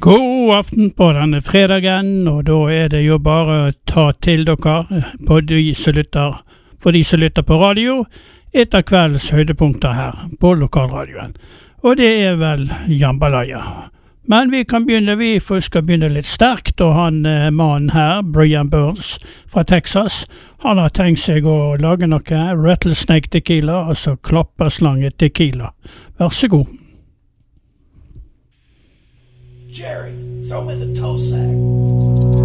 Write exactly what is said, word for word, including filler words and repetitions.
God aften på denne fredagen, og da er det jo bare å ta til dere på de som lytter, for de som lytter på radio, etter kveldens høydepunkter her på lokalradioen. Og det er vel jambalaya. Men vi kan begynne, vi skal begynne litt sterkt, og han eh, mannen her, Brian Burns fra Texas, han har tenkt seg å lage noe rattlesnake tequila, altså klapperslange tequila. Vær så god. Jerry, throw me the toe sack.